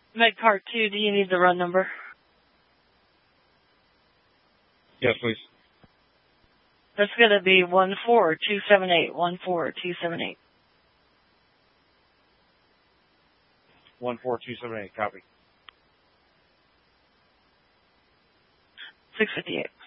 Medcard 2, do you need the run number? Yes, please. That's going to be 14278, 14278. 14278, copy. 658.